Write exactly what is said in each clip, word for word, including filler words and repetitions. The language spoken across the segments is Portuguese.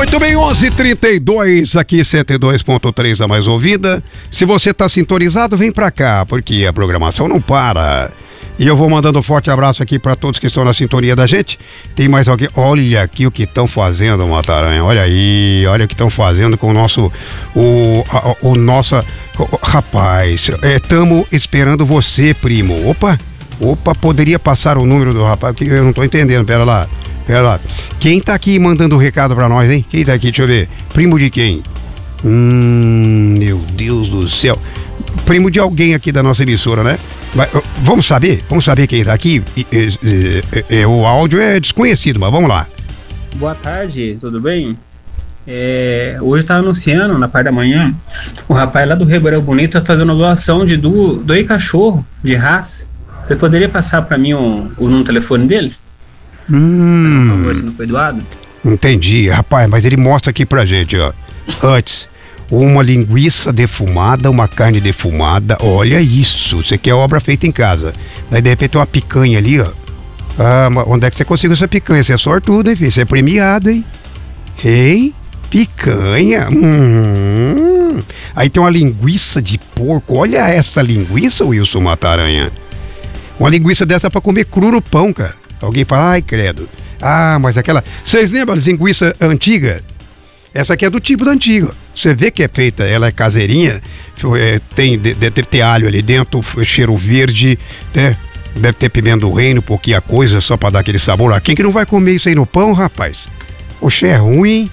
Muito bem, onze e trinta e dois, aqui cento e dois ponto três, a mais ouvida. Se você tá sintonizado, vem pra cá, porque a programação não para. E eu vou mandando um forte abraço aqui pra todos que estão na sintonia da gente. Tem mais alguém? Olha aqui o que estão fazendo, Mataranha. Olha aí, olha o que estão fazendo com o nosso... O, a, o nossa... O, rapaz, estamos é, esperando você, primo. Opa, opa, poderia passar o número do rapaz, que eu não tô entendendo, pera lá. Pera lá. Quem tá aqui mandando um recado pra nós, hein? Quem tá aqui? Deixa eu ver. Primo de quem? Hum, meu Deus do céu. Primo de alguém aqui da nossa emissora, né? Mas, vamos saber? Vamos saber quem tá aqui? E, e, e, e, o áudio é desconhecido, mas vamos lá. Boa tarde, tudo bem? É, hoje tá anunciando, na parte da manhã, o rapaz lá do Ribeirão Bonito tá fazendo doação de do, dois cachorros de raça. Você poderia passar pra mim o, o número do telefone dele? Hum, por favor, se não foi doado? Entendi, rapaz, mas ele mostra aqui pra gente, ó. Antes, uma linguiça defumada, uma carne defumada, olha isso, isso aqui é obra feita em casa. Daí de repente uma picanha ali, ó. Ah, onde é que você conseguiu essa picanha? Você é sortudo, hein, filho? Você é premiado, hein? Hein? Picanha? Hum. Aí tem uma linguiça de porco, olha essa linguiça, Wilson Mataranha. Uma linguiça dessa pra comer cru no pão, cara. Alguém fala, ai credo. Ah, mas aquela... Vocês lembram da linguiça antiga? Essa aqui é do tipo da antiga. Você vê que é feita, ela é caseirinha, é, tem, deve ter alho ali dentro, cheiro verde, né? Deve ter pimenta do reino, pouquinha coisa, só pra dar aquele sabor. Ah, quem que não vai comer isso aí no pão, rapaz? Oxe, é ruim.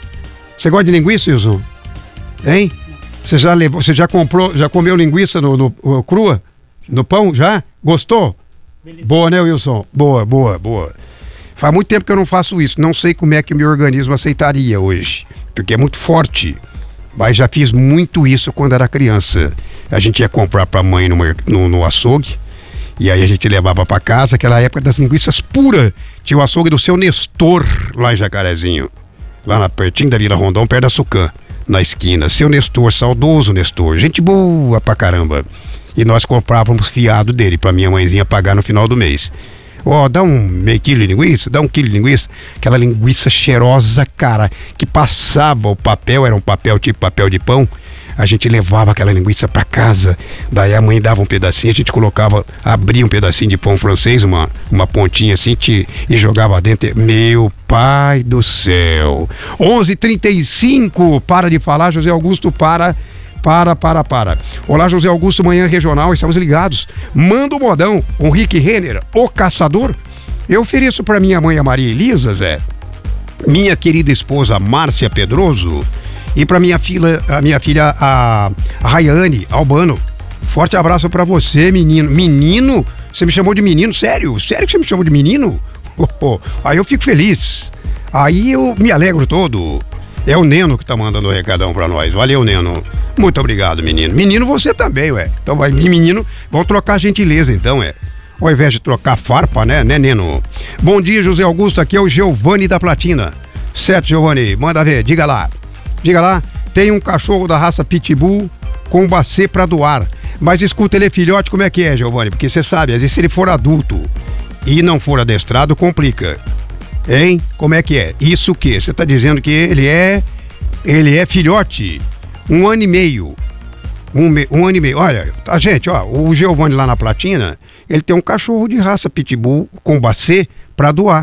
Você gosta de linguiça, Wilson? Hein? Você já levou, você já comprou, já comeu linguiça no, no, no crua? No pão, já? Gostou? Beleza. Boa, né, Wilson? Boa, boa, boa. Faz muito tempo que eu não faço isso. Não sei como é que o meu organismo aceitaria hoje, porque é muito forte. Mas já fiz muito isso quando era criança. A gente ia comprar pra mãe no, no, no açougue, e aí a gente levava pra casa, aquela época das linguiças puras. Tinha o açougue do seu Nestor, lá em Jacarezinho. Lá na, pertinho da Vila Rondon, perto da Sucam, na esquina. Seu Nestor, saudoso Nestor. Gente boa pra caramba. E nós comprávamos fiado dele pra minha mãezinha pagar no final do mês. Ó, oh, dá um meio quilo de linguiça, dá um quilo de linguiça. Aquela linguiça cheirosa, cara, que passava o papel, era um papel tipo papel de pão. A gente levava aquela linguiça pra casa. Daí a mãe dava um pedacinho, a gente colocava, abria um pedacinho de pão francês, uma, uma pontinha assim, te, e jogava dentro. Meu pai do céu. onze e trinta e cinco, para de falar, José Augusto, para... Para, para, para. Olá, José Augusto, Manhã Regional, estamos ligados. Manda o modão, o Rick Renner, o caçador. Eu ofereço para minha mãe, a Maria Elisa, Zé, minha querida esposa, Márcia Pedroso, e para minha filha, a minha filha, a, a Rayane Albano. Forte abraço para você, menino. Menino? Você me chamou de menino? Sério? Sério que você me chamou de menino? Oh, oh. Aí eu fico feliz. Aí eu me alegro todo. É o Neno que tá mandando o recadão pra nós. Valeu, Neno. Muito obrigado, menino. Menino, você também, ué. Então vai, menino, vão trocar gentileza, então, é. Ao invés de trocar farpa, né, né, Neno? Bom dia, José Augusto. Aqui é o Giovanni da Platina. Certo, Giovanni. Manda ver. Diga lá. Diga lá. Tem um cachorro da raça Pitbull com bacê pra doar. Mas escuta, ele é filhote, como é que é, Giovanni? Porque você sabe, às vezes se ele for adulto e não for adestrado, complica. Hein? Como é que é? Isso o quê? Você tá dizendo que ele é... Ele é filhote. Um ano e meio. Um, me, um ano e meio. Olha, a gente, ó, o Giovanni lá na Platina, ele tem um cachorro de raça Pitbull com bacê pra doar.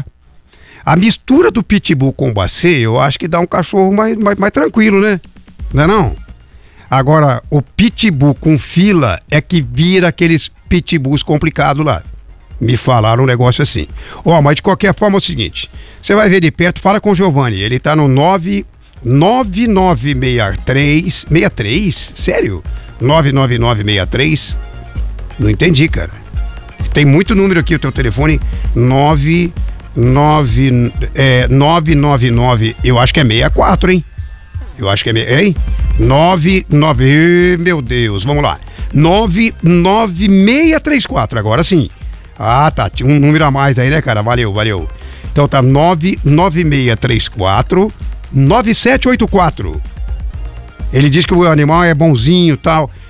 A mistura do Pitbull com bacê, eu acho que dá um cachorro mais, mais, mais tranquilo, né? Não é não? Agora, o Pitbull com fila é que vira aqueles Pitbulls complicados lá. Me falaram um negócio assim. Ó, oh, mas de qualquer forma é o seguinte, você vai ver de perto, fala com o Giovanni, ele tá no nove nove nove seis três, seis três? Sério? nove nove nove seis três? Não entendi, cara. Tem muito número aqui, o teu telefone, nove nove, é, nove nove nove, eu acho que é sessenta e quatro, hein? Eu acho que é, hein? nove nove, meu Deus, vamos lá. nove nove seis três quatro, agora sim. Ah, tá, tinha um número a mais aí, né, cara? Valeu, valeu. Então tá nove nove seis três quatro, nove sete oito quatro. Ele diz que o animal é bonzinho e tal.